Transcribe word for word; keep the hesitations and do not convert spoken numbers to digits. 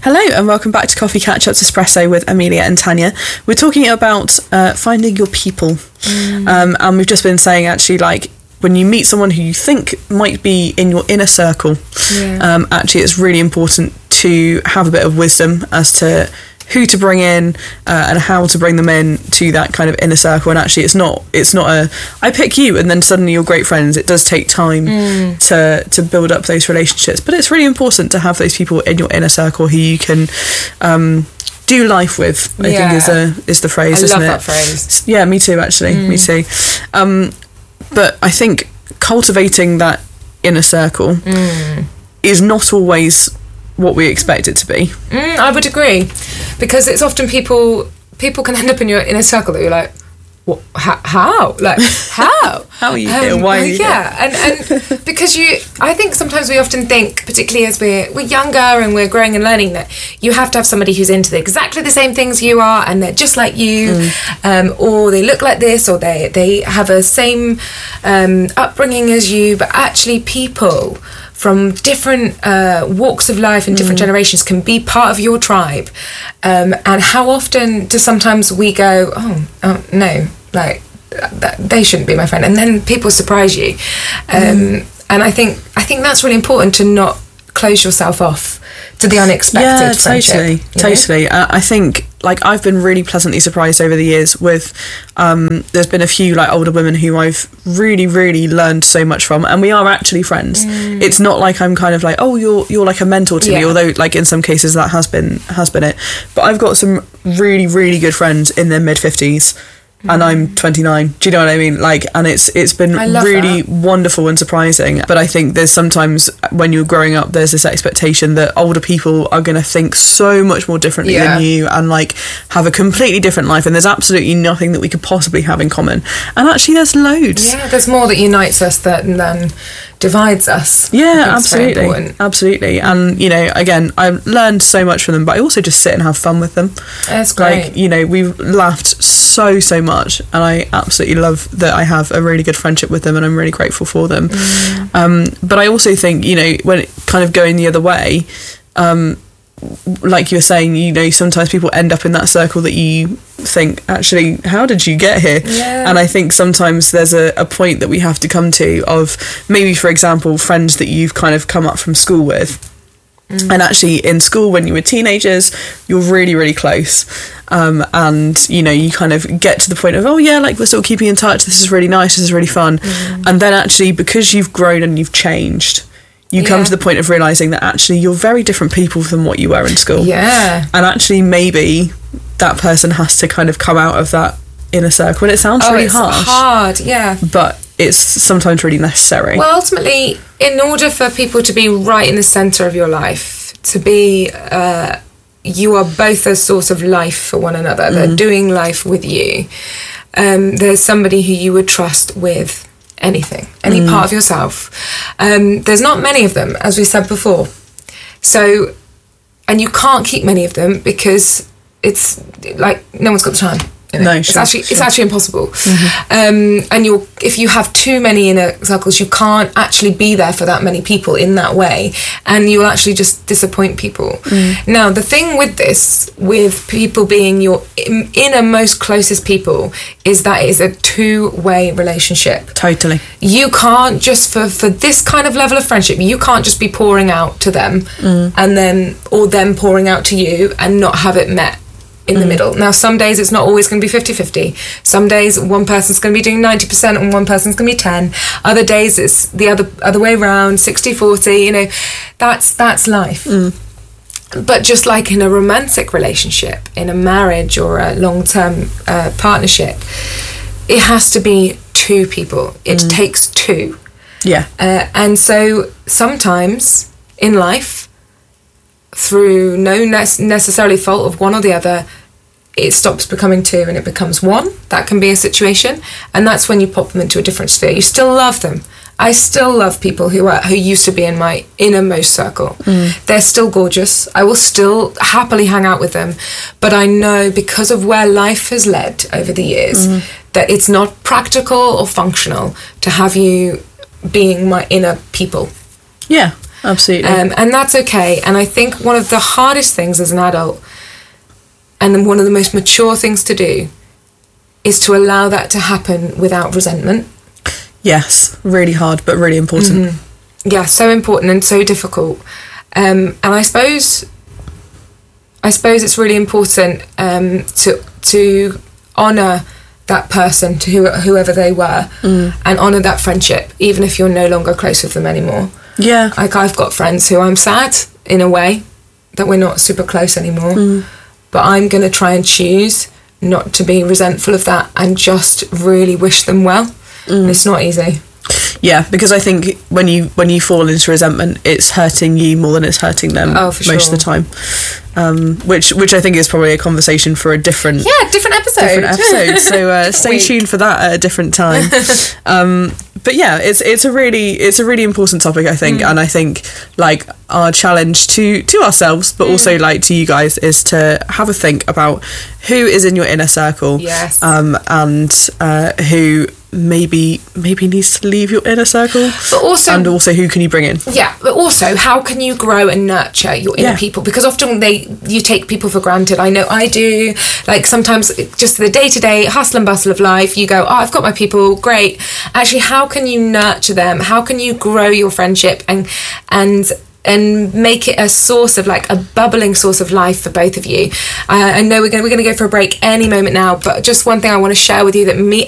Hello and welcome back to Coffee Catch Ups Espresso with Amelia and Tanya. We're talking about uh, finding your people. Mm. Um, and we've just been saying actually like when you meet someone who you think might be in your inner circle, yeah. um, actually it's really important to have a bit of wisdom as to who to bring in uh, and how to bring them in to that kind of inner circle. And actually it's not it's not a I pick you and then suddenly you're great friends. It does take time mm. to to build up those relationships, but it's really important to have those people in your inner circle who you can um do life with. I yeah. think is a is the phrase. I isn't love it? that phrase. Yeah, me too actually. mm. Me too. Um but I think cultivating that inner circle mm. is not always what we expect it to be. Mm, I would agree, because it's often people people can end up in your inner circle that you're like, what? How? how? Like how? How are you um, here? Why are you yeah, here? and and because you, I think sometimes we often think, particularly as we're we're younger and we're growing and learning, that you have to have somebody who's into the, exactly the same things you are, and they're just like you, mm. um, or they look like this, or they they have a same um, upbringing as you, but actually people from different uh, walks of life and different mm. generations can be part of your tribe. Um, and how often do sometimes we go, oh, oh no, like, th- they shouldn't be my friend. And then people surprise you. Um, mm. And I think I think that's really important, to not close yourself off to the unexpected yeah, friendship. totally, totally. Uh, I think, like, I've been really pleasantly surprised over the years with, um, there's been a few, like, older women who I've really, really learned so much from, and we are actually friends. Mm. It's not like I'm kind of like, oh, you're you're like a mentor to yeah. me, although, like, in some cases that has been has been it. But I've got some really, really good friends in their mid-fifties, and I'm twenty-nine. Do you know what I mean? Like, and it's it's been really that. wonderful and surprising. But I think there's sometimes when you're growing up, there's this expectation that older people are going to think so much more differently yeah. than you, and like have a completely different life. And there's absolutely nothing that we could possibly have in common. And actually, there's loads. Yeah, there's more that unites us than than divides us. Yeah, absolutely, absolutely. And you know, again, I've learned so much from them, but I also just sit and have fun with them. That's great. Like, you know, we've laughed so so much. Much, and I absolutely love that I have a really good friendship with them, and I'm really grateful for them. Mm. Um, but I also think, you know, when it kind of going the other way, um, like you were saying, you know, sometimes people end up in that circle that you think, actually, how did you get here? Yeah. And I think sometimes there's a, a point that we have to come to of maybe, for example, friends that you've kind of come up from school with. Mm. And actually in school when you were teenagers, you're really, really close. Um, and, you know, you kind of get to the point of, oh, yeah, like, we're still keeping in touch. This is really nice. This is really fun. Mm. And then actually, because you've grown and you've changed, you yeah. come to the point of realising that actually you're very different people from what you were in school. Yeah. And actually maybe that person has to kind of come out of that inner circle. And it sounds oh, really it's harsh. hard, yeah. But it's sometimes really necessary. Well, ultimately, in order for people to be right in the centre of your life, to be... Uh, you are both a source of life for one another. Mm. They're doing life with you. Um, there's somebody who you would trust with anything, any mm. part of yourself. Um, there's not many of them, as we said before. So, and you can't keep many of them because it's like no one's got the time. You know? No, it's sure, actually sure. it's actually impossible. Mm-hmm. Um, and you're if you have too many inner circles, you can't actually be there for that many people in that way, and you'll actually just disappoint people. Mm. Now, the thing with this, with people being your innermost closest people, is that it is a two-way relationship. Totally. You can't just for for this kind of level of friendship, you can't just be pouring out to them, mm. and then or them pouring out to you, and not have it met in the mm. middle. Now, some days it's not always going to be fifty-fifty. Some days one person's going to be doing ninety percent and one person's going to be ten. Other days it's the other other way around, sixty forty, you know. That's that's life. Mm. But just like in a romantic relationship, in a marriage or a long-term uh, partnership, it has to be two people. It mm. takes two. Yeah. Uh, and so sometimes in life, through no ne- necessarily fault of one or the other, it stops becoming two and it becomes one. That can be a situation, and that's when you pop them into a different sphere. You still love them. I still love people who are who used to be in my innermost circle. Mm. They're still gorgeous. I will still happily hang out with them, but I know because of where life has led over the years mm. that it's not practical or functional to have you being my inner people. Yeah. absolutely. Um, and that's okay. And I think one of the hardest things as an adult, and then one of the most mature things to do, is to allow that to happen without resentment. Yes, really hard, but really important. Mm-hmm. Yeah, so important and so difficult. Um, and I suppose, I suppose it's really important um, to to honour that person, to who, whoever they were, mm. and honour that friendship, even if you're no longer close with them anymore. Yeah. Like, I've got friends who I'm sad, in a way, that we're not super close anymore. Mm. But I'm going to try and choose not to be resentful of that and just really wish them well. Mm. And it's not easy. Yeah, because I think when you when you fall into resentment, it's hurting you more than it's hurting them oh, for most sure. of the time. Um, which which I think is probably a conversation for a different yeah different episode. Different episode. So uh, stay tuned for that at a different time. um, but yeah, it's it's a really it's a really important topic, I think, mm. and I think like our challenge to to ourselves, but mm. also like to you guys, is to have a think about who is in your inner circle, yes, um, and uh, who maybe maybe needs to leave your inner circle, but also and also who can you bring in? Yeah, but also how can you grow and nurture your inner yeah. people? Because often they you take people for granted. I know I do. Like sometimes just the day to day hustle and bustle of life, you go, oh, I've got my people, great. Actually, how can you nurture them? How can you grow your friendship and and and make it a source of like a bubbling source of life for both of you? Uh, I know we're going we're going to go for a break any moment now, but just one thing I want to share with you that me